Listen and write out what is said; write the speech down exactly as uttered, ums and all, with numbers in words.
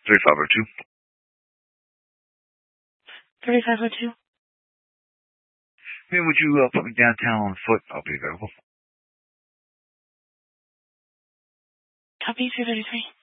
thirty-five oh two. thirty-five oh two. Man, would you uh, put me downtown on foot? I'll be available. Copy two thirty-three.